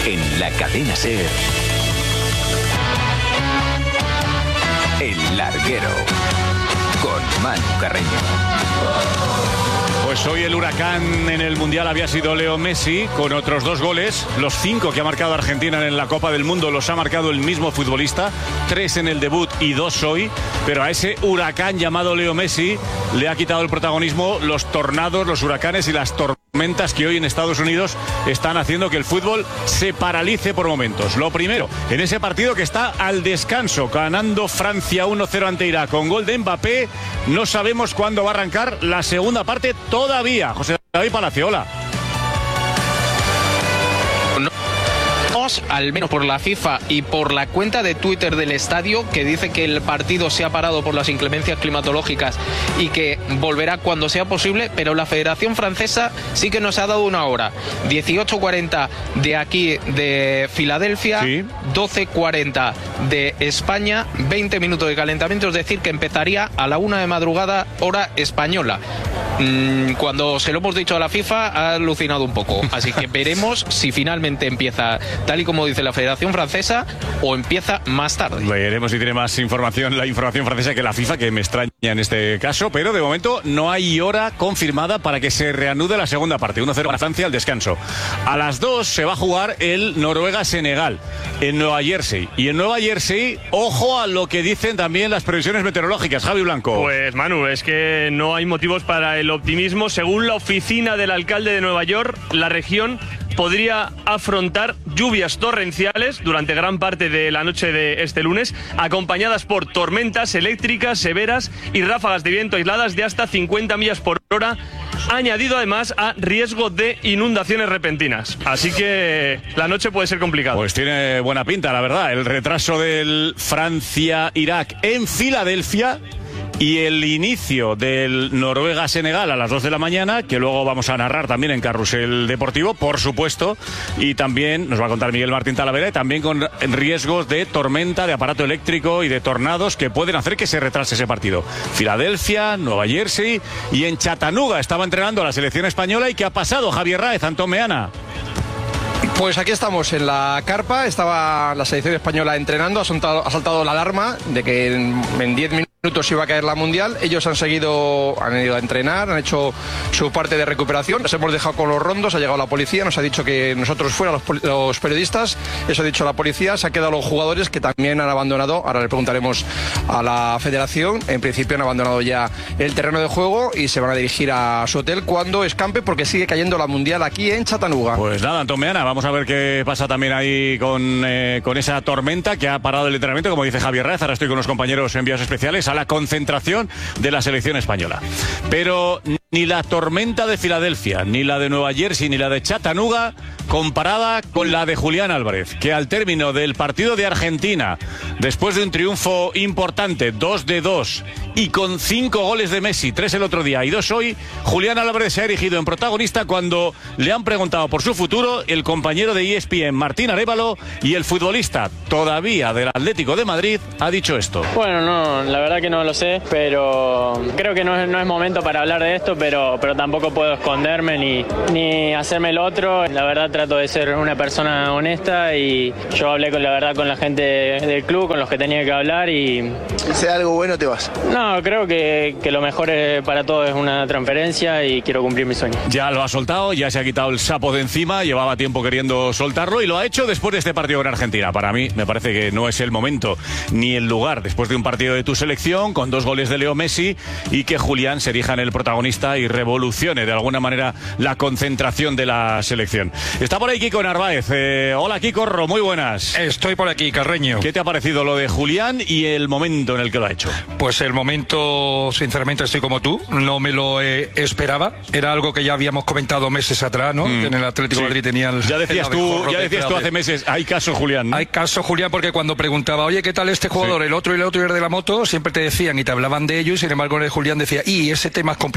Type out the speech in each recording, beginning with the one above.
En la cadena SER, El Larguero, con Manu Carreño. Pues hoy el huracán en el Mundial había sido Leo Messi, con otros 2 goles. Los 5 que ha marcado Argentina en la Copa del Mundo los ha marcado el mismo futbolista, 3 en el debut y 2 hoy. Pero a ese huracán llamado Leo Messi le ha quitado el protagonismo los tornados, los huracanes y las tormentas que hoy en Estados Unidos están haciendo que el fútbol se paralice por momentos. Lo primero, en ese partido que está al descanso, ganando Francia 1-0 ante Irak con gol de Mbappé, no sabemos cuándo va a arrancar la segunda parte todavía. José David Palaciola. Al menos por la FIFA y por la cuenta de Twitter del estadio, que dice que el partido se ha parado por las inclemencias climatológicas y que volverá cuando sea posible, pero la Federación Francesa sí que nos ha dado una hora: 18:40 de aquí de Filadelfia, sí. 12:40 de España, 20 minutos de calentamiento, es decir, que empezaría a la 1 de madrugada, hora española. Cuando se lo hemos dicho a la FIFA ha alucinado un poco, así que veremos si finalmente empieza tal y como dice la Federación Francesa o empieza más tarde. Veremos si tiene más información la información francesa que la FIFA, que me extraña en este caso, pero de momento no hay hora confirmada para que se reanude la segunda parte. 1-0 para Francia al descanso. A las 2 se va a jugar el Noruega-Senegal en Nueva Jersey. Y en Nueva Jersey, ojo a lo que dicen también las previsiones meteorológicas. Javi Blanco. Pues Manu, es que no hay motivos para el optimismo. Según la oficina del alcalde de Nueva York, la región podría afrontar lluvias torrenciales durante gran parte de la noche de este lunes, acompañadas por tormentas eléctricas severas y ráfagas de viento aisladas de hasta 50 millas por hora, añadido además a riesgo de inundaciones repentinas. Así que la noche puede ser complicada. Pues tiene buena pinta, la verdad. El retraso del Francia-Irak en Filadelfia y el inicio del Noruega-Senegal a las 2 de la mañana, que luego vamos a narrar también en Carrusel Deportivo, por supuesto, y también nos va a contar Miguel Martín Talavera, y también con riesgos de tormenta, de aparato eléctrico y de tornados que pueden hacer que se retrase ese partido. Filadelfia, Nueva Jersey, y en Chattanooga estaba entrenando a la selección española. ¿Y qué ha pasado, Javier Ráez, Antón Meana? Pues aquí estamos en la carpa, estaba la selección española entrenando, ha saltado la alarma de que en 10 minutos iba a caer la Mundial. Ellos han ido a entrenar, han hecho su parte de recuperación. Nos hemos dejado con los rondos, ha llegado la policía, nos ha dicho que nosotros fuera los periodistas, eso ha dicho la policía, se han quedado los jugadores que también han abandonado. Ahora le preguntaremos a la federación. En principio han abandonado ya el terreno de juego y se van a dirigir a su hotel cuando escampe, porque sigue cayendo la Mundial aquí en Chattanooga. Pues nada, Antón Meana, vamos a ver qué pasa también ahí con esa tormenta que ha parado el entrenamiento, como dice Javier Ráez. Ahora estoy con los compañeros enviados especiales a la concentración de la selección española. Pero ni la tormenta de Filadelfia, ni la de Nueva Jersey, ni la de Chattanooga comparada con la de Julián Álvarez, que al término del partido de Argentina, después de un triunfo importante, 2-2, y con 5 goles de Messi, 3 el otro día y 2 hoy, Julián Álvarez se ha erigido en protagonista cuando le han preguntado por su futuro el compañero de ESPN, Martín Arévalo, y el futbolista todavía del Atlético de Madrid ha dicho esto. Bueno, no, la verdad que no lo sé, pero creo que no es momento para hablar de esto, pero tampoco puedo esconderme ni hacerme el otro. La verdad trato de ser una persona honesta y yo hablé con la gente del club, con los que tenía que hablar, y... Si sea algo bueno te vas. No, creo que lo mejor para todos es una transferencia y quiero cumplir mi sueño. Ya lo ha soltado, ya se ha quitado el sapo de encima, llevaba tiempo queriendo soltarlo y lo ha hecho después de este partido con Argentina. Para mí me parece que no es el momento ni el lugar después de un partido de tu selección con 2 goles de Leo Messi y que Julián se erija en el protagonista y revolucione de alguna manera la concentración de la selección. Está por ahí Kiko Narváez. Hola Kiko, muy buenas. Estoy por aquí, Carreño. ¿Qué te ha parecido lo de Julián y el momento en el que lo ha hecho? Pues el momento, sinceramente estoy como tú, no me lo esperaba. Era algo que ya habíamos comentado meses atrás, ¿no? Que en el Atlético de Madrid tenía el... Ya decías tú hace meses, hay caso Julián, ¿no? Hay caso Julián, porque cuando preguntaba, oye, ¿qué tal este jugador? Sí. El otro y el de la moto, siempre te decían y te hablaban de ellos, y sin embargo el Julián decía, y ese tema es complicado.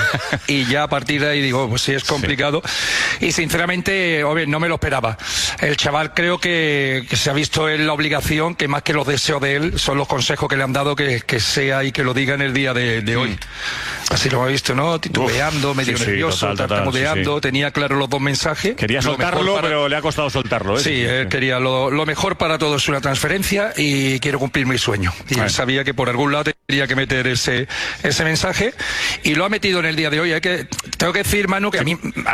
y ya a partir de ahí digo, pues sí, es complicado. Sí. Y sinceramente, no me lo esperaba. El chaval creo que se ha visto en la obligación, que más que los deseos de él, son los consejos que le han dado que sea y que lo diga en el día de hoy. Así lo he visto, ¿no? Titubeando, medio nervioso, tartamudeando, tenía claro los dos mensajes. Quería soltarlo, pero le ha costado soltarlo, ¿eh? Sí, él quería lo mejor para todos, una transferencia, y quiero cumplir mi sueño. Y él sabía que por algún lado tenía que meter ese mensaje, y lo ha metido en el día de hoy. Tengo que decir, Manu, que a mí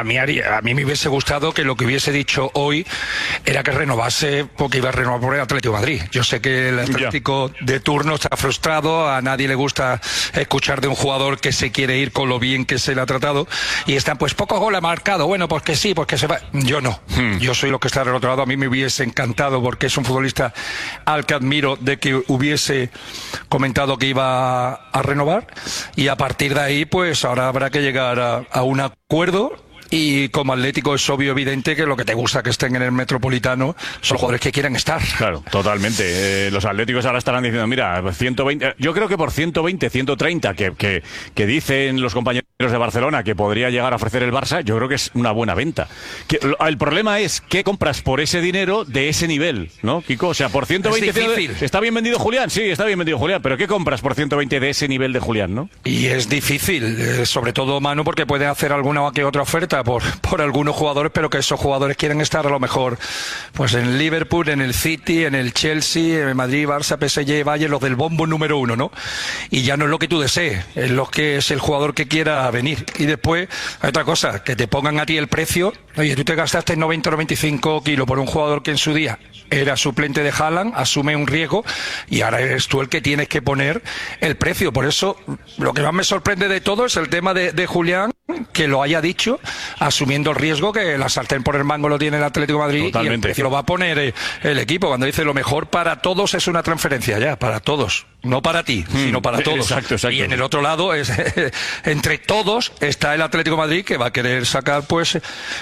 me hubiese gustado que lo que hubiese dicho hoy era que renovase, porque iba a renovar por el Atlético de Madrid. Yo sé que el Atlético de turno está frustrado, a nadie le gusta escuchar de un jugador que se quiere ir con lo bien que se le ha tratado, y están pues pocos goles marcados, bueno, pues que sí, pues que se va. Yo no, yo soy lo que está del otro lado. A mí me hubiese encantado, porque es un futbolista al que admiro, de que hubiese comentado que iba a renovar, y a partir de ahí pues ahora habrá que llegar a un acuerdo. Y como Atlético es obvio, evidente, que lo que te gusta que estén en el Metropolitano son jugadores que quieren estar. Claro, totalmente. Los atléticos ahora estarán diciendo, mira, 120, yo creo que por 120, 130 que dicen los compañeros de Barcelona que podría llegar a ofrecer el Barça, yo creo que es una buena venta. El problema es qué compras por ese dinero de ese nivel, ¿no, Kiko? O sea, por 120... Es difícil. ¿Está bien vendido Julián? Sí, está bien vendido Julián, pero ¿qué compras por 120 de ese nivel de Julián, no? Y es difícil, sobre todo, Manu, porque pueden hacer alguna que otra oferta por algunos jugadores, pero que esos jugadores quieren estar a lo mejor pues en Liverpool, en el City, en el Chelsea, en Madrid, Barça, PSG, Bayern, los del bombo número uno, ¿no? Y ya no es lo que tú desees, es lo que es el jugador que quiera venir. Y después hay otra cosa, que te pongan a ti el precio. Oye, tú te gastaste 90 o 95 kilos por un jugador que en su día era suplente de Haaland, asume un riesgo, y ahora eres tú el que tienes que poner el precio. Por eso lo que más me sorprende de todo es el tema de Julián, que lo haya dicho asumiendo el riesgo, que la sartén por el mango lo tiene el Atlético de Madrid. Totalmente. Y el precio lo va a poner el equipo, cuando dice lo mejor para todos es una transferencia, ya, para todos, no para ti, sino para todos. Exacto. Y en el otro lado entre todos está el Atlético de Madrid, que va a querer sacar pues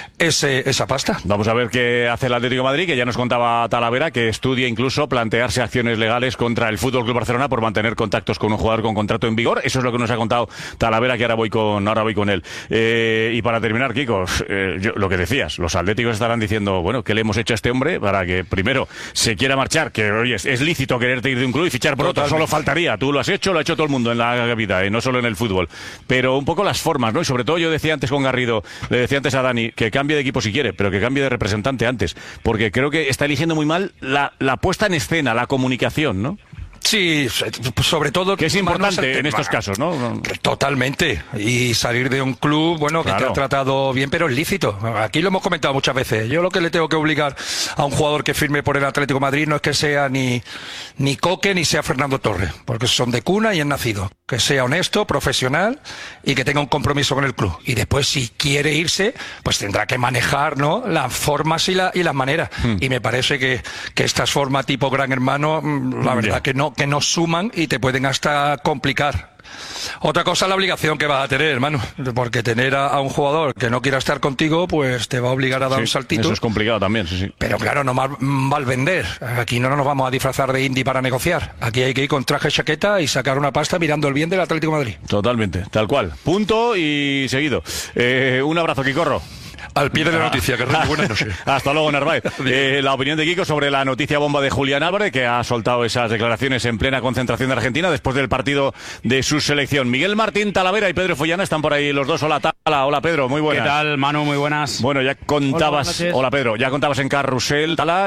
esa pasta. Vamos a ver qué hace el Atlético de Madrid, que ya nos contaba Talavera que estudia incluso plantearse acciones legales contra el Fútbol Club Barcelona por mantener contactos con un jugador con contrato en vigor. Eso es lo que nos ha contado Talavera, que ahora voy con él. Y para terminar, Kiko, lo que decías, los atléticos estarán diciendo, bueno, ¿qué le hemos hecho a este hombre para que primero se quiera marchar? Que, oye, es lícito quererte ir de un club y fichar por otro, solo faltaría. Tú lo has hecho, lo ha hecho todo el mundo en la vida, no solo en el fútbol. Pero un poco las formas, ¿no? Y sobre todo yo decía antes con Garrido, le decía antes a Dani, que cambie de equipo si quiere, pero que cambie de representante antes, porque creo que está eligiendo muy mal la puesta en escena, la comunicación, ¿no? Sí, sobre todo... Que es importante en estos casos, ¿no? Totalmente. Y salir de un club, bueno, que te ha tratado bien, pero es lícito. Aquí lo hemos comentado muchas veces. Yo lo que le tengo que obligar a un jugador que firme por el Atlético de Madrid no es que sea ni Coque ni sea Fernando Torres, porque son de cuna y han nacido. Que sea honesto, profesional y que tenga un compromiso con el club. Y después, si quiere irse, pues tendrá que manejar, ¿no?, las formas y las maneras. Y me parece que estas formas tipo Gran Hermano, la verdad que no suman y te pueden hasta complicar. Otra cosa es la obligación que vas a tener, hermano, porque tener a un jugador que no quiera estar contigo, pues te va a obligar a dar un saltito. Eso es complicado también, sí. Pero claro, no mal vender. Aquí no nos vamos a disfrazar de indie para negociar. Aquí hay que ir con traje, chaqueta y sacar una pasta mirando el bien del Atlético de Madrid. Totalmente, tal cual. Punto y seguido. Un abrazo, Quicorro. Al pie de la noticia, que buenas noches. Hasta luego, Narváez. La opinión de Kiko sobre la noticia bomba de Julián Álvarez, que ha soltado esas declaraciones en plena concentración de Argentina después del partido de su selección. Miguel Martín Talavera y Pedro Follana están por ahí los dos. Hola, Tala. Hola, Pedro. Muy buenas. ¿Qué tal, Manu? Muy buenas. Bueno, ya contabas... Hola, Pedro. Ya contabas en Carrusel, Tala,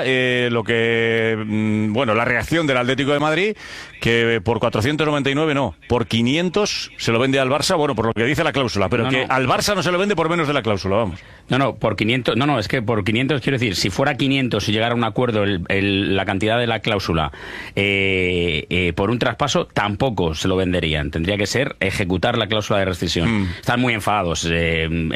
la reacción del Atlético de Madrid, que por 499 no, por 500 se lo vende al Barça, bueno, por lo que dice la cláusula, pero al Barça no se lo vende por menos de la cláusula, vamos. Por 500, es que por 500 quiero decir, si fuera 500 y llegara a un acuerdo la cantidad de la cláusula por un traspaso, tampoco se lo venderían. Tendría que ser ejecutar la cláusula de rescisión. Están muy enfadados en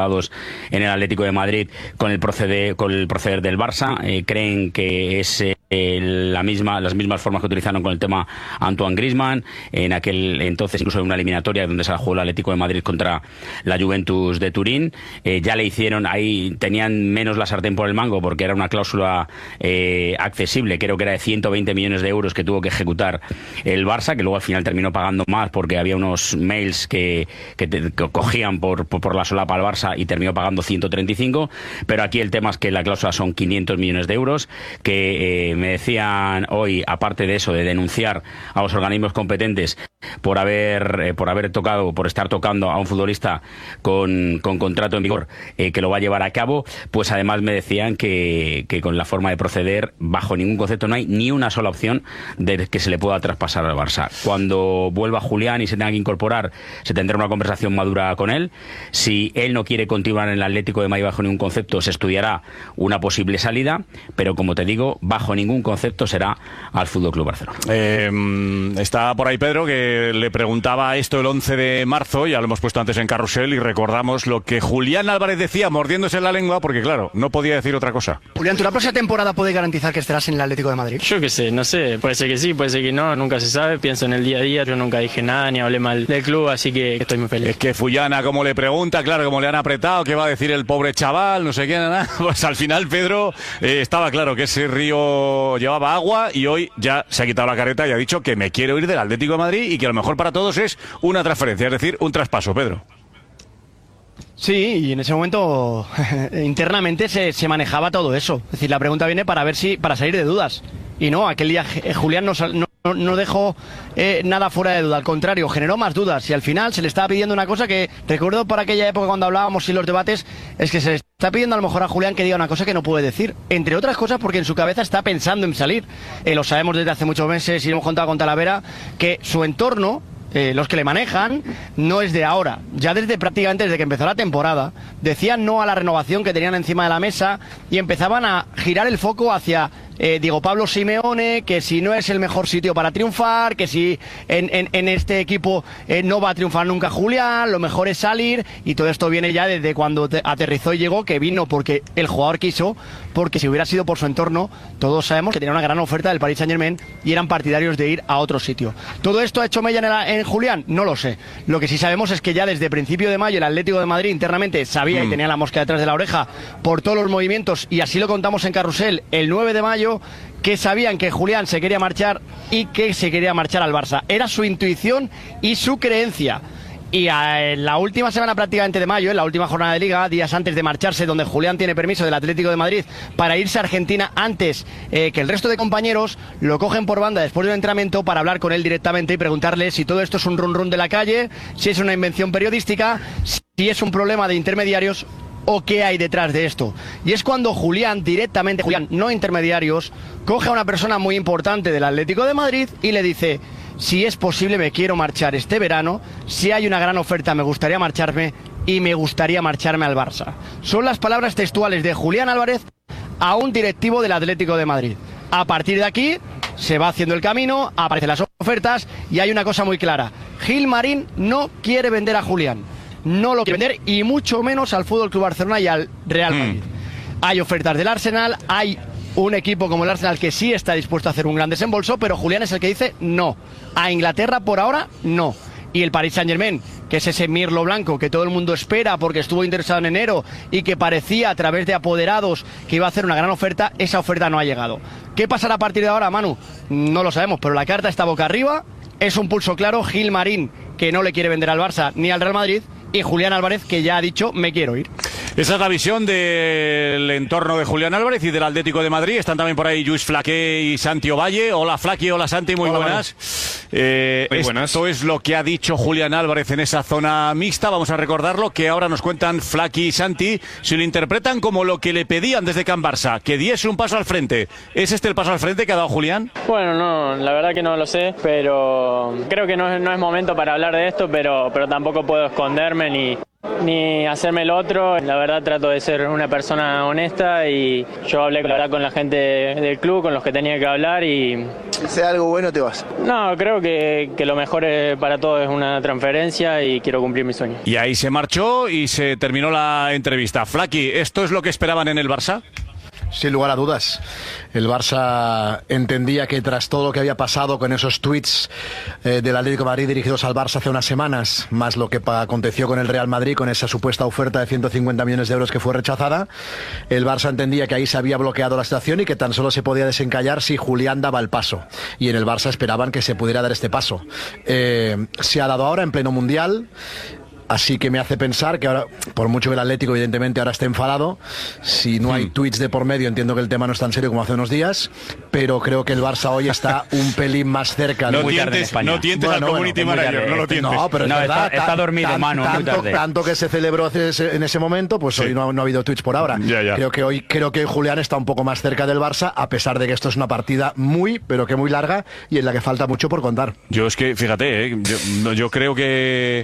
el Atlético de Madrid con el proceder del Barça. Creen que es las mismas formas que utilizaron con el tema Antoine Griezmann, en aquel entonces incluso en una eliminatoria donde se jugó el Atlético de Madrid contra la Juventus de Turín. Ya le hicieron, ahí tenían menos la sartén por el mango porque era una cláusula accesible, creo que era de 120 millones de euros que tuvo que ejecutar el Barça, que luego al final terminó pagando más porque había unos mails que cogían por la solapa al Barça y terminó pagando 135, pero aquí el tema es que la cláusula son 500 millones de euros, que me decían hoy, aparte de eso, de denunciar a los organismos competentes por estar tocando a un futbolista con contrato en vigor, que lo va a llevar a cabo, pues además me decían que con la forma de proceder, bajo ningún concepto, no hay ni una sola opción de que se le pueda traspasar al Barça. Cuando vuelva Julián y se tenga que incorporar, se tendrá una conversación madura con él. Si él no quiere continuar en el Atlético de Madrid bajo ningún concepto, se estudiará una posible salida, pero como te digo, bajo ningún concepto será al Fútbol Club Barcelona. Está por ahí Pedro, que le preguntaba esto el 11 de marzo, ya lo hemos puesto antes en Carrusel, y recordamos lo que Julián Álvarez decía, mordiéndose la lengua, porque claro, no podía decir otra cosa. Julián, ¿tú la próxima temporada puedes garantizar que estarás en el Atlético de Madrid? Yo qué sé, no sé, puede ser que sí, puede ser que no, nunca se sabe, pienso en el día a día, yo nunca dije nada, ni hablé mal del club, así que estoy muy feliz. Es que Fullana, como le pregunta, claro, como le han apretado, ¿qué va a decir el pobre chaval? No sé qué, nada. Pues al final Pedro estaba claro que ese río llevaba agua y hoy ya se ha quitado la careta y ha dicho que me quiero ir del Atlético de Madrid y que lo mejor para todos es una transferencia, es decir, un traspaso, Pedro. Sí, y en ese momento internamente se manejaba todo eso. Es decir, la pregunta viene para salir de dudas. Y no, aquel día Julián no dejó nada fuera de duda, al contrario, generó más dudas y al final se le estaba pidiendo una cosa que recuerdo por aquella época cuando hablábamos y los debates, es que se le está pidiendo a lo mejor a Julián que diga una cosa que no puede decir, entre otras cosas porque en su cabeza está pensando en salir. Lo sabemos desde hace muchos meses y hemos contado con Talavera que su entorno, los que le manejan, no es de ahora. Ya prácticamente desde que empezó la temporada, decían no a la renovación que tenían encima de la mesa y empezaban a girar el foco hacia Diego Pablo Simeone, que si no es el mejor sitio para triunfar, que si en este equipo no va a triunfar nunca Julián, lo mejor es salir, y todo esto viene ya desde cuando aterrizó y llegó, que vino porque el jugador quiso, porque si hubiera sido por su entorno, todos sabemos que tenía una gran oferta del Paris Saint-Germain y eran partidarios de ir a otro sitio. ¿Todo esto ha hecho mella en Julián? No lo sé. Lo que sí sabemos es que ya desde principio de mayo el Atlético de Madrid internamente sabía y tenía la mosca detrás de la oreja por todos los movimientos, y así lo contamos en Carrusel el 9 de mayo, que sabían que Julián se quería marchar y que se quería marchar al Barça. Era su intuición y su creencia. Y en la última semana prácticamente de mayo, en la última jornada de Liga, días antes de marcharse, donde Julián tiene permiso del Atlético de Madrid para irse a Argentina antes que el resto de compañeros, lo cogen por banda después de un entrenamiento para hablar con él directamente y preguntarle si todo esto es un run run de la calle, si es una invención periodística, si es un problema de intermediarios o qué hay detrás de esto. Y es cuando Julián, directamente, Julián, no intermediarios, coge a una persona muy importante del Atlético de Madrid y le dice: si es posible me quiero marchar este verano, si hay una gran oferta me gustaría marcharme y me gustaría marcharme al Barça. Son las palabras textuales de Julián Álvarez a un directivo del Atlético de Madrid. A partir de aquí se va haciendo el camino, aparecen las ofertas y hay una cosa muy clara: Gilmarín no quiere vender a Julián. No lo quiere vender, y mucho menos al Fútbol Club Barcelona y al Real Madrid. Hay ofertas del Arsenal, hay un equipo como el Arsenal que sí está dispuesto a hacer un gran desembolso, pero Julián es el que dice no. A Inglaterra por ahora no. Y el Paris Saint-Germain, que es ese mirlo blanco que todo el mundo espera porque estuvo interesado en enero y que parecía a través de apoderados que iba a hacer una gran oferta, esa oferta no ha llegado. ¿Qué pasará a partir de ahora, Manu? No lo sabemos, pero la carta está boca arriba, es un pulso claro. Gilmarín, que no le quiere vender al Barça ni al Real Madrid, y Julián Álvarez, que ya ha dicho me quiero ir. Esa es la visión del entorno de Julián Álvarez y del Atlético de Madrid. Están también por ahí Lluís Flaqué y Santi Ovalle. Hola Flaqui, hola Santi, muy buenas. Muy buenas. Esto es lo que ha dicho Julián Álvarez en esa zona mixta. Vamos a recordarlo, que ahora nos cuentan Flaqui y Santi si lo interpretan como lo que le pedían desde Can Barça, que diese un paso al frente. ¿Es este el paso al frente que ha dado Julián? Bueno, no, la verdad que no lo sé, pero creo que no es momento para hablar de esto, pero tampoco puedo esconderme ni hacerme el otro. La verdad trato de ser una persona honesta y yo hablé con la gente del club, con los que tenía que hablar, y si sea algo bueno te vas. No, creo que lo mejor para todos es una transferencia y quiero cumplir mi sueño. Y ahí se marchó y se terminó la entrevista. Flaqui, ¿esto es lo que esperaban en el Barça? Sin lugar a dudas. El Barça entendía que tras todo lo que había pasado con esos tweets del Atlético de Madrid dirigidos al Barça hace unas semanas, más lo que aconteció con el Real Madrid, con esa supuesta oferta de 150 millones de euros que fue rechazada, el Barça entendía que ahí se había bloqueado la situación y que tan solo se podía desencallar si Julián daba el paso. Y en el Barça esperaban que se pudiera dar este paso. Se ha dado ahora en pleno Mundial. Así que me hace pensar que ahora, por mucho que el Atlético evidentemente ahora esté enfadado, si no hay tweets de por medio, entiendo que el tema no es tan serio como hace unos días, pero creo que el Barça hoy está un pelín más cerca. No tientes al community manager, no lo tientes. No, pero es verdad, está dormido, Manu, muy tarde. Tanto que se celebró en ese momento, pues hoy no ha habido tweets por ahora. Ya. Creo que Julián está un poco más cerca del Barça, a pesar de que esto es una partida pero que muy larga y en la que falta mucho por contar. Yo es que, fíjate, yo creo que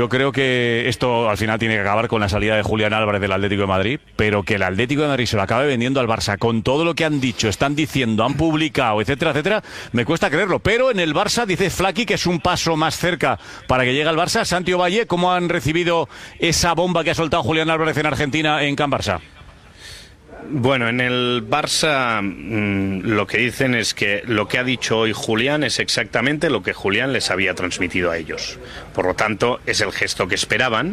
esto al final tiene que acabar con la salida de Julián Álvarez del Atlético de Madrid, pero que el Atlético de Madrid se lo acabe vendiendo al Barça con todo lo que han dicho, están diciendo, han publicado, etcétera, etcétera, me cuesta creerlo. Pero en el Barça dice Flaky que es un paso más cerca para que llegue al Barça. Santi Valle, ¿cómo han recibido esa bomba que ha soltado Julián Álvarez en Argentina en Can Barça? Bueno, en el Barça lo que dicen es que lo que ha dicho hoy Julián es exactamente lo que Julián les había transmitido a ellos. Por lo tanto, es el gesto que esperaban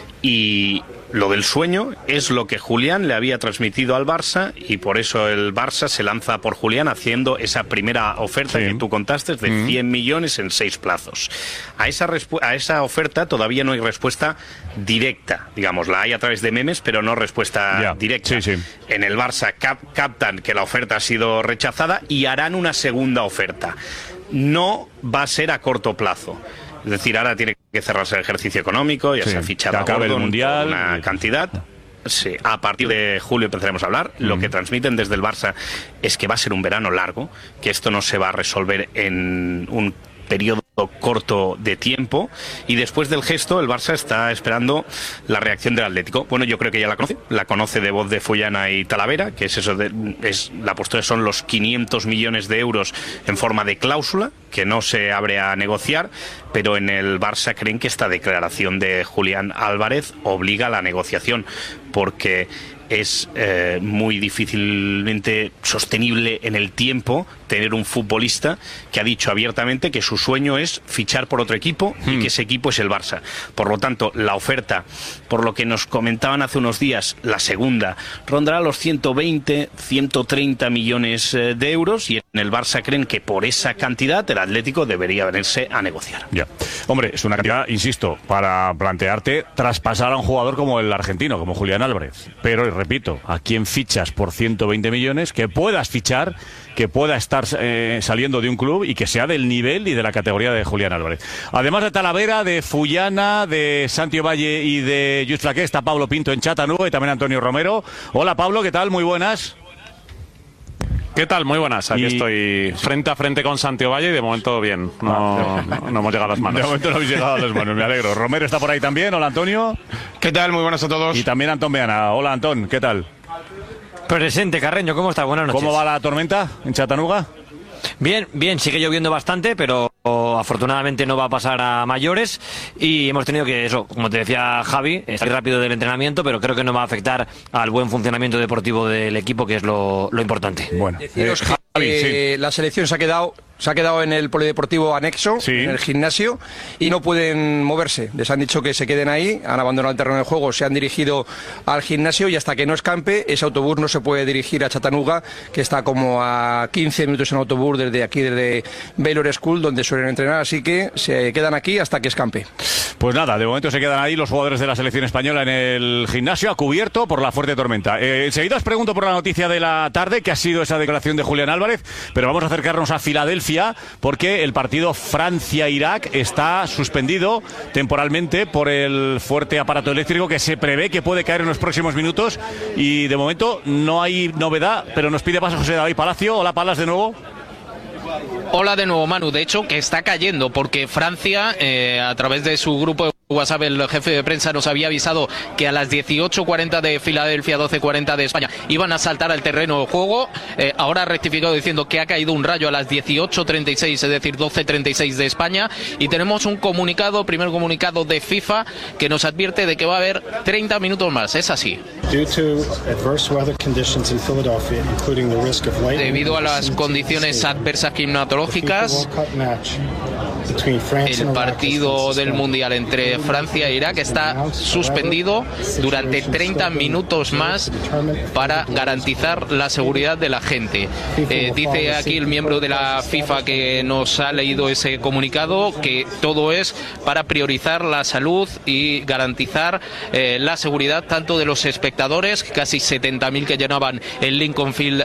y lo del sueño es lo que Julián le había transmitido al Barça y por eso el Barça se lanza por Julián haciendo esa primera oferta que tú contaste de 100 millones en 6 plazos. A esa oferta todavía no hay respuesta directa, digamos, la hay a través de memes, pero no respuesta directa. En el Barça captan que la oferta ha sido rechazada y harán una segunda oferta. No va a ser a corto plazo. Es decir, ahora tiene que cerrarse el ejercicio económico, ya se ha fichado a Gordon, el Mundial, una cantidad. Sí, a partir de julio empezaremos a hablar. Lo que transmiten desde el Barça es que va a ser un verano largo, que esto no se va a resolver en un periodo corto de tiempo y después del gesto el Barça está esperando la reacción del Atlético. Bueno, yo creo que ya la conoce de voz de Fullana y Talavera, que es eso la postura son los 500 millones de euros en forma de cláusula que no se abre a negociar, pero en el Barça creen que esta declaración de Julián Álvarez obliga a la negociación porque es muy difícilmente sostenible en el tiempo tener un futbolista que ha dicho abiertamente que su sueño es fichar por otro equipo y que ese equipo es el Barça. Por lo tanto, la oferta, por lo que nos comentaban hace unos días, la segunda, rondará los 120, 130 millones de euros y en el Barça creen que por esa cantidad el Atlético debería venirse a negociar. Ya. Hombre, es una cantidad, insisto, para plantearte traspasar a un jugador como el argentino, como Julián Álvarez. Pero, repito, ¿a quién fichas por 120 millones? Que puedas fichar, que pueda estar saliendo de un club y que sea del nivel y de la categoría de Julián Álvarez. Además de Talavera, de Fullana, de Santi Valle y de Just Flaqué, está Pablo Pinto en Chattanooga y también Antonio Romero. Hola Pablo, ¿qué tal? Muy buenas. ¿Qué tal? Muy buenas. Aquí estoy frente a frente con Santi Valle y de momento bien. No hemos llegado a las manos. De momento no habéis llegado a las manos, me alegro. Romero está por ahí también. Hola Antonio. ¿Qué tal? Muy buenas a todos. Y también Antón Beana. Hola Antón, ¿qué tal? Presente, Carreño, ¿cómo estás? Buenas noches. ¿Cómo va la tormenta en Chattanooga? Bien, sigue lloviendo bastante, pero afortunadamente no va a pasar a mayores y hemos tenido que, como te decía Javi, salir rápido del entrenamiento, pero creo que no va a afectar al buen funcionamiento deportivo del equipo, que es lo importante. Bueno, Javi, la selección se ha quedado en el polideportivo anexo, en el gimnasio, y no pueden moverse. Les han dicho que se queden ahí, han abandonado el terreno de juego, se han dirigido al gimnasio y hasta que no escampe, ese autobús no se puede dirigir a Chattanooga, que está como a 15 minutos en autobús desde Baylor School, donde suelen entrenar, así que se quedan aquí hasta que escampe. Pues nada, de momento se quedan ahí los jugadores de la selección española en el gimnasio, a cubierto por la fuerte tormenta. Enseguida os pregunto por la noticia de la tarde, que ha sido esa declaración de Julián Álvarez, pero vamos a acercarnos a Filadelfia, porque el partido Francia-Irak está suspendido temporalmente por el fuerte aparato eléctrico que se prevé que puede caer en los próximos minutos, y de momento no hay novedad, pero nos pide paso José David Palacio. Hola Palas, de nuevo. Hola de nuevo, Manu. De hecho, que está cayendo porque Francia, a través de su grupo WhatsApp el jefe de prensa nos había avisado que a las 18:40 de Filadelfia, 12:40 de España, iban a saltar al terreno de juego. Ahora ha rectificado diciendo que ha caído un rayo a las 18:36, es decir, 12:36 de España. Y tenemos un comunicado, primer comunicado de FIFA, que nos advierte de que va a haber 30 minutos más. Es así. Debido a las condiciones adversas climatológicas, el partido del Mundial entre Francia e Irak está suspendido durante 30 minutos más para garantizar la seguridad de la gente. Dice aquí el miembro de la FIFA que nos ha leído ese comunicado que todo es para priorizar la salud y garantizar la seguridad tanto de los espectadores, casi 70.000 que llenaban el Lincoln Field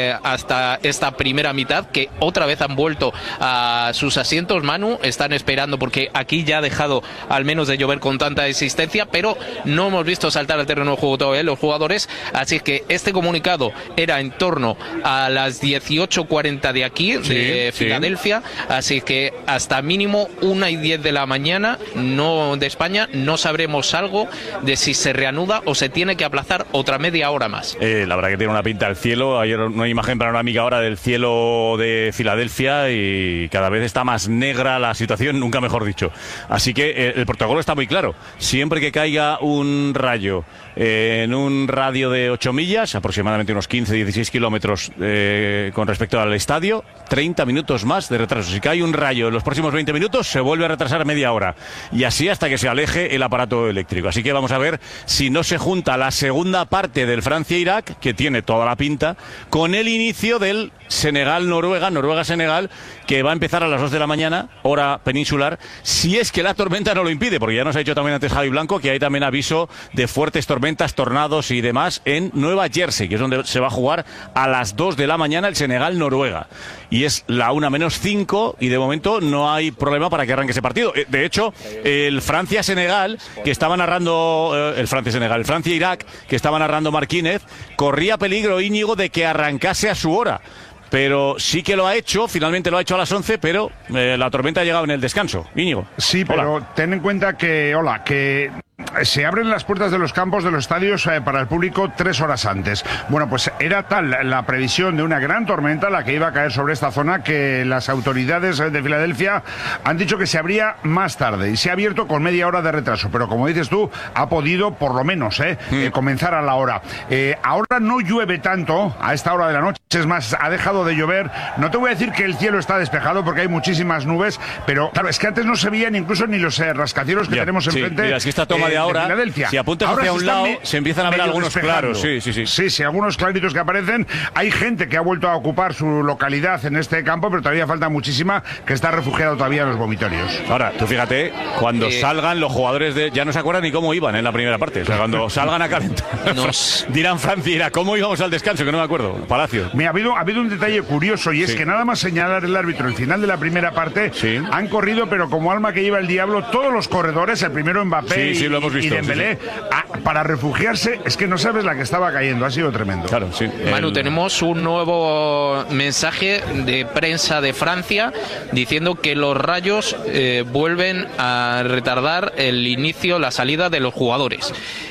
hasta esta primera mitad, que otra vez han vuelto a sus asientos. Manu, están esperando porque aquí ya ha dejado al menos de llover con tanta existencia, pero no hemos visto saltar al terreno de juego todavía los jugadores, así que este comunicado era en torno a las 18:40 de aquí, de Filadelfia, así que hasta mínimo 1:10 de la mañana, no de España, no sabremos algo de si se reanuda o se tiene que aplazar otra media hora más. La verdad que tiene una pinta el cielo. Ayer una imagen panorámica ahora del cielo de Filadelfia y cada vez está más negra la situación, nunca mejor dicho. Así que el protocolo está muy claro. Siempre que caiga un rayo en un radio de 8 millas, aproximadamente unos 15-16 kilómetros con respecto al estadio, 30 minutos más de retraso. Si cae un rayo en los próximos 20 minutos, se vuelve a retrasar media hora. Y así hasta que se aleje el aparato eléctrico. Así que vamos a ver si no se junta la segunda parte del Francia-Irak, que tiene toda la pinta, con el inicio del Senegal-Noruega, Noruega-Senegal, que va a empezar a las 2 de la mañana, hora peninsular, si es que la tormenta no lo impide, porque ya nos ha dicho también antes Javi Blanco que hay también aviso de fuertes tormentas, tornados y demás en Nueva Jersey, que es donde se va a jugar a las 2 de la mañana el Senegal-Noruega. Y es la 1:05 y de momento no hay problema para que arranque ese partido. De hecho, el Francia-Senegal, que estaba narrando, el Francia-Irak, que estaba narrando Marquínez, corría peligro, Íñigo, de que arrancase a su hora. Pero sí que lo ha hecho, finalmente lo ha hecho a las 11, pero la tormenta ha llegado en el descanso. Íñigo. Sí, pero hola. Ten en cuenta que se abren las puertas de los campos de los estadios para el público 3 horas antes. Bueno, pues era tal la previsión de una gran tormenta la que iba a caer sobre esta zona que las autoridades de Filadelfia han dicho que se abría más tarde y se ha abierto con media hora de retraso, pero como dices tú, ha podido por lo menos comenzar a la hora. Ahora no llueve tanto a esta hora de la noche, es más, ha dejado de llover. No te voy a decir que el cielo está despejado porque hay muchísimas nubes, pero claro, es que antes no se veían incluso ni los rascacielos que tenemos enfrente. Mira, es que esta toma de ahora, si apuntas hacia un lado, se empiezan a ver algunos claros. Sí, algunos claritos que aparecen. Hay gente que ha vuelto a ocupar su localidad en este campo, pero todavía falta muchísima que está refugiado todavía en los vomitorios. Ahora, tú fíjate, cuando salgan los jugadores ya no se acuerdan ni cómo iban en la primera parte. O sea, cuando salgan a calentar, dirán Francia, ¿cómo íbamos al descanso? Que no me acuerdo. Palacio. Mira, ha habido un detalle curioso y es que nada más señalar el árbitro el final de la primera parte, han corrido, pero como alma que lleva el diablo, todos los corredores, el primero Mbappé y Dembélé, para refugiarse. Es que no sabes la que estaba cayendo, ha sido tremendo. Claro, sí. Manu, tenemos un nuevo mensaje de prensa de Francia diciendo que los rayos vuelven a retardar el inicio, la salida de los jugadores.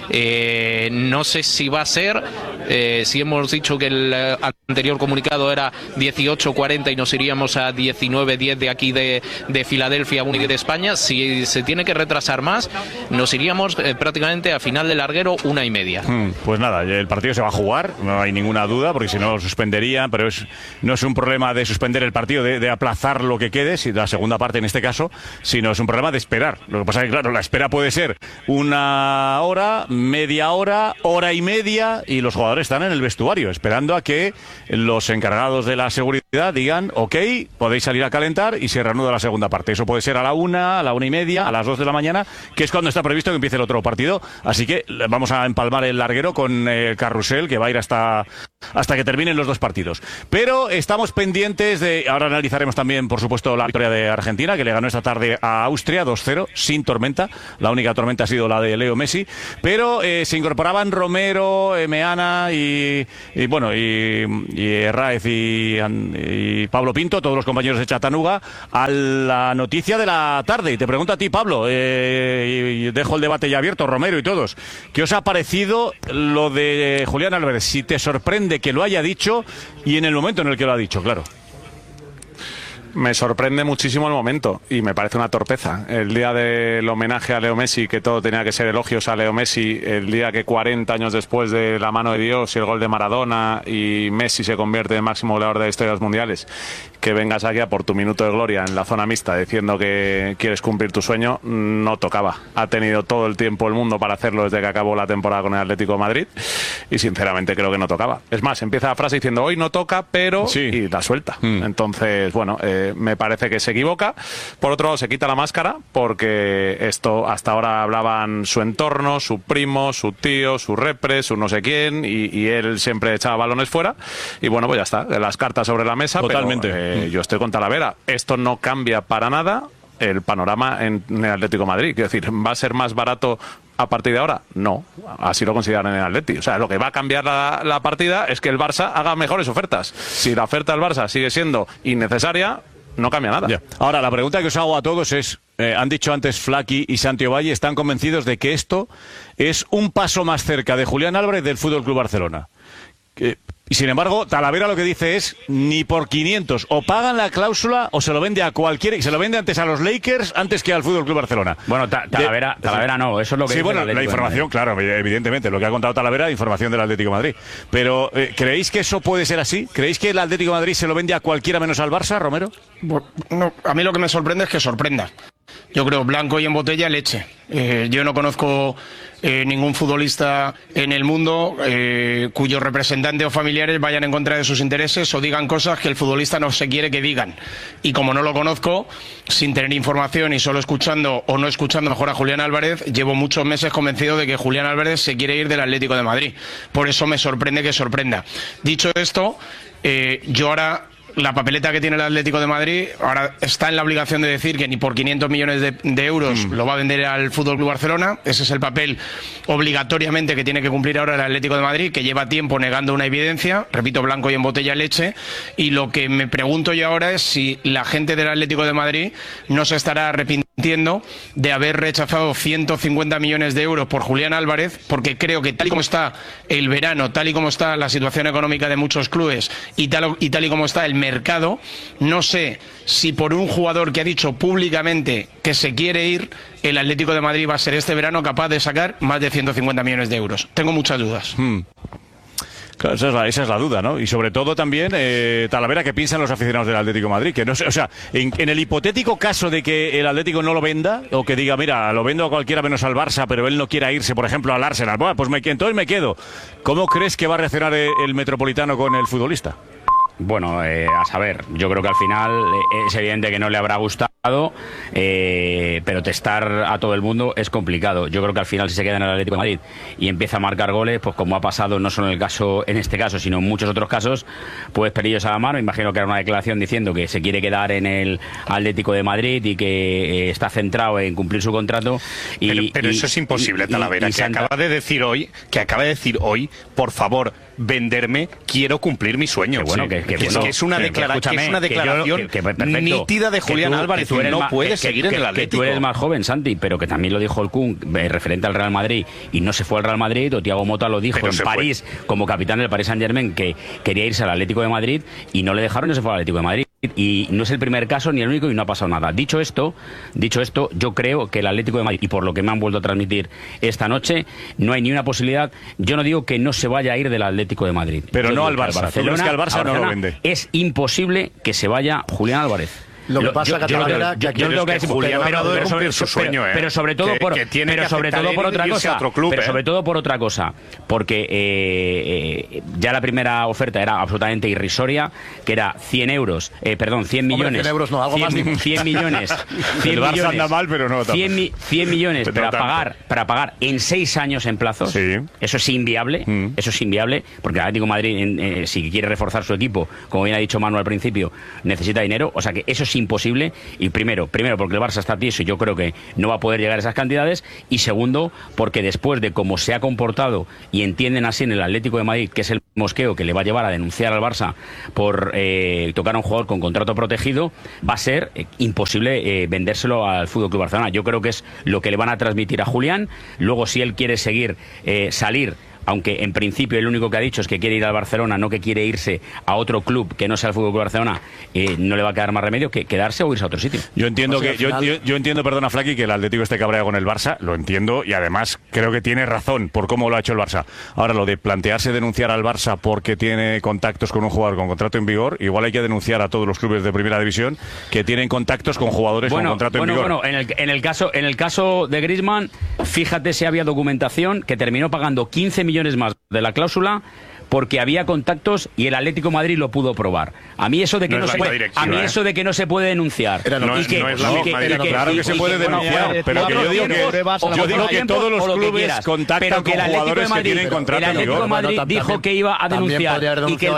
No sé si va a ser, si hemos dicho que el anterior comunicado era 18:40 y nos iríamos a 19:10 de aquí de Filadelfia, Múnich de España. Si se tiene que retrasar más, nos iríamos prácticamente a final de larguero 1:30. Pues nada, el partido se va a jugar, no hay ninguna duda, porque si no lo suspenderían, pero no es un problema de suspender el partido, de aplazar lo que quede, si la segunda parte en este caso, sino es un problema de esperar. Lo que pasa es que, claro, la espera puede ser 1 hora, media hora, hora y media, y los jugadores están en el vestuario esperando a que los encargados de la seguridad digan, ok, podéis salir a calentar y se reanuda la segunda parte. Eso puede ser a la 1, a la 1:30, a las 2 de la mañana, que es cuando está previsto que empiece el otro partido. Así que vamos a empalmar el larguero con Carrusel, que va a ir hasta que terminen los dos partidos. Pero estamos pendientes de... Ahora analizaremos también, por supuesto, la victoria de Argentina, que le ganó esta tarde a Austria 2-0, sin tormenta. La única tormenta ha sido la de Leo Messi. Pero se incorporaban Romero, Meana y Herráez y y Pablo Pinto, todos los compañeros de Chattanooga, a la noticia de la tarde. Y te pregunto a ti, Pablo, y dejo el debate ya abierto, Romero y todos. ¿Qué os ha parecido lo de Julián Álvarez? Si te sorprende que lo haya dicho y en el momento en el que lo ha dicho, claro. Me sorprende muchísimo el momento y me parece una torpeza. El día del homenaje a Leo Messi, que todo tenía que ser elogios a Leo Messi, el día que 40 años después de la mano de Dios y el gol de Maradona y Messi se convierte en máximo goleador de la historia de los mundiales, que vengas aquí a por tu minuto de gloria en la zona mixta diciendo que quieres cumplir tu sueño, no tocaba. Ha tenido todo el tiempo el mundo para hacerlo desde que acabó la temporada con el Atlético de Madrid y sinceramente creo que no tocaba. Es más, empieza la frase diciendo hoy no toca, pero... Sí. Y la suelta. Entonces, bueno... me parece que se equivoca. Por otro lado, se quita la máscara porque esto hasta ahora hablaban su entorno, su primo, su tío, su repre, su no sé quién, y él siempre echaba balones fuera. Y bueno, pues ya está, las cartas sobre la mesa. Totalmente. Pero, yo estoy con Talavera. Esto no cambia para nada el panorama en el Atlético de Madrid. Quiero decir, ¿va a ser más barato a partir de ahora? No, así lo consideran en el Atleti. O sea, lo que va a cambiar la partida es que el Barça haga mejores ofertas. Si la oferta del Barça sigue siendo innecesaria, no cambia nada. Ya. Ahora, la pregunta que os hago a todos es, han dicho antes Flaky y Santi Ovalle, están convencidos de que esto es un paso más cerca de Julián Álvarez del Fútbol Club Barcelona. Y sin embargo, Talavera lo que dice es, ni por 500, o pagan la cláusula o se lo vende a cualquiera, y se lo vende antes a los Lakers antes que al Fútbol Club Barcelona. Bueno, Talavera no, eso es lo que sí, dice bueno, la información, claro, evidentemente, lo que ha contado Talavera, información del Atlético de Madrid. Pero, ¿creéis que eso puede ser así? ¿Creéis que el Atlético de Madrid se lo vende a cualquiera menos al Barça, Romero? No, a mí lo que me sorprende es que sorprenda. Yo creo blanco y en botella leche. Yo no conozco ningún futbolista en el mundo cuyos representantes o familiares vayan en contra de sus intereses o digan cosas que el futbolista no se quiere que digan. Y como no lo conozco, sin tener información y solo escuchando o no escuchando mejor a Julián Álvarez, llevo muchos meses convencido de que Julián Álvarez se quiere ir del Atlético de Madrid. Por eso me sorprende que sorprenda. Dicho esto, yo ahora... La papeleta que tiene el Atlético de Madrid ahora está en la obligación de decir que ni por 500 millones de euros lo va a vender al Fútbol Club Barcelona. Ese es el papel obligatoriamente que tiene que cumplir ahora el Atlético de Madrid, que lleva tiempo negando una evidencia, repito, blanco y en botella leche. Y lo que me pregunto yo ahora es si la gente del Atlético de Madrid no se estará arrepintiendo de haber rechazado 150 millones de euros por Julián Álvarez, porque creo que tal y como está el verano, tal y como está la situación económica de muchos clubes y tal y como está el mercado, no sé si por un jugador que ha dicho públicamente que se quiere ir, el Atlético de Madrid va a ser este verano capaz de sacar más de 150 millones de euros. Tengo muchas dudas. Claro, esa es la duda, ¿no? Y sobre todo también, Talavera, ¿qué piensan los aficionados del Atlético de Madrid? Que no sé, o sea, en el hipotético caso de que el Atlético no lo venda, o que diga, mira, lo vendo a cualquiera menos al Barça, pero él no quiera irse, por ejemplo, al Arsenal, bueno, pues entonces me quedo. ¿Cómo crees que va a reaccionar el Metropolitano con el futbolista? Bueno, a saber, yo creo que al final es evidente que no le habrá gustado, pero testar a todo el mundo es complicado. Yo creo que al final si se queda en el Atlético de Madrid y empieza a marcar goles, pues como ha pasado no solo en este caso, sino en muchos otros casos, pues pelillos a la mano. Imagino que era una declaración diciendo que se quiere quedar en el Atlético de Madrid y que está centrado en cumplir su contrato. Pero eso es imposible, Talavera, que acaba de decir hoy, por favor, venderme, quiero cumplir mi sueño. Es una declaración nítida de Julián Álvarez. No puede seguir en el Atlético. Tú eres más joven, Santi, pero que también lo dijo el Kun referente al Real Madrid y no se fue al Real Madrid, o Thiago Motta lo dijo en París como capitán del Paris Saint-Germain, que quería irse al Atlético de Madrid y no le dejaron y no se fue al Atlético de Madrid. Y no es el primer caso ni el único y no ha pasado nada. Dicho esto, yo creo que el Atlético de Madrid, y por lo que me han vuelto a transmitir esta noche, no hay ni una posibilidad. Yo no digo que no se vaya a ir del Atlético de Madrid. Pero no al Barça. ¿Tú crees que al Barça no lo vende? Es imposible que se vaya Julián Álvarez. Lo que pasa es que Talavera, que aquí yo creo que Julián de cumplir su sueño, pero sobre todo por otra cosa, sobre todo por otra cosa, porque ya la primera oferta era absolutamente irrisoria, que era 100 millones. Hombre, 100 euros no, algo 100 millones. 100 millones anda mal, pero no. 100 millones para pagar en 6 años en plazos. Sí. Eso es inviable. Eso es inviable, porque el Atlético de Madrid, si quiere reforzar su equipo, como bien ha dicho Manu al principio, necesita dinero. O sea que eso es es imposible. Y primero porque el Barça está tieso y yo creo que no va a poder llegar a esas cantidades. Y segundo, porque después de cómo se ha comportado y entienden así en el Atlético de Madrid, que es el mosqueo que le va a llevar a denunciar al Barça por tocar a un jugador con contrato protegido, va a ser imposible vendérselo al FC Barcelona. Yo creo que es lo que le van a transmitir a Julián. Luego, si él quiere seguir, salir, aunque en principio el único que ha dicho es que quiere ir al Barcelona, no que quiere irse a otro club que no sea el FC Barcelona, no le va a quedar más remedio que quedarse o irse a otro sitio. Yo entiendo yo entiendo, perdona Flaqui, que el Atlético esté cabreado con el Barça, lo entiendo, y además creo que tiene razón por cómo lo ha hecho el Barça. Ahora, lo de plantearse denunciar al Barça porque tiene contactos con un jugador con contrato en vigor, igual hay que denunciar a todos los clubes de primera división que tienen contactos con jugadores con contrato en vigor. En el caso de Griezmann, fíjate si había documentación que terminó pagando 15 millones más de la cláusula porque había contactos y el Atlético de Madrid lo pudo probar. A mí eso de que eso de que no se puede denunciar. Claro que se puede denunciar, pero que yo digo que todos los clubes contactan con jugadores que tienen contrato en vigor. El Atlético de Madrid dijo que iba a denunciar y que el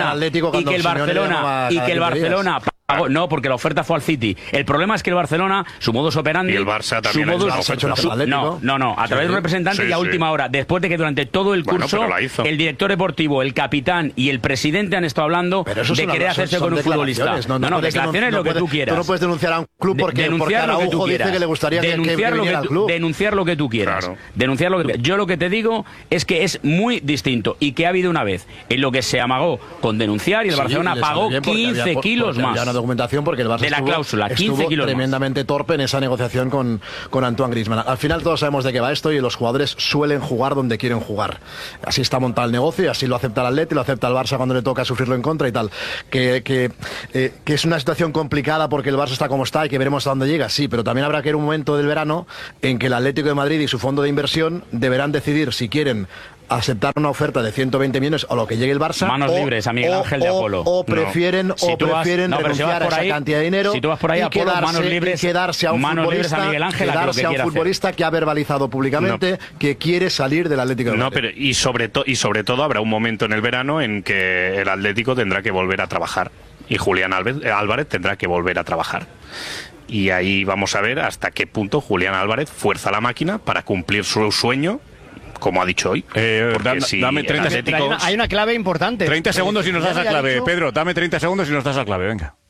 Barcelona no, porque la oferta fue al City. El problema es que el Barcelona, su modus operandi... Y el Barça también ha hecho una oferta. No, a través de un representante y a última hora. Después de que durante todo el curso el director deportivo, el capitán y el presidente han estado hablando de querer hacerse con un futbolista. No, declaraciones es lo que tú quieras. Tú no puedes denunciar a un club porque Araujo dice que le gustaría que viniera al club. Denunciar lo que tú quieras. Yo lo que te digo es que es muy distinto y que ha habido una vez en lo que se amagó con denunciar y el Barcelona pagó 15 kilos más. Documentación porque el Barça de la cláusula, 15 kilos tremendamente torpe en esa negociación con Antoine Griezmann. Al final todos sabemos de qué va esto y los jugadores suelen jugar donde quieren jugar. Así está montado el negocio y así lo acepta el Atleti, lo acepta el Barça cuando le toca sufrirlo en contra y tal. Que es una situación complicada porque el Barça está como está y que veremos a dónde llega, sí, pero también habrá que ir un momento del verano en que el Atlético de Madrid y su fondo de inversión deberán decidir si quieren aceptar una oferta de 120 millones o lo que llegue el Barça. Manos libres a Miguel Ángel de Apolo. O prefieren renunciar a esa cantidad de dinero si tú vas por ahí, y Apolo, quedarse a un futbolista que ha verbalizado públicamente que quiere salir del Atlético de Madrid. Pero y sobre todo habrá un momento en el verano en que el Atlético tendrá que volver a trabajar y Julián Álvarez tendrá que volver a trabajar. Y ahí vamos a ver hasta qué punto Julián Álvarez fuerza la máquina para cumplir su sueño, como ha dicho hoy. Dame 30 Hay una clave importante. 30 segundos y nos das la clave. Pedro, dame 30 segundos y nos das la clave, venga.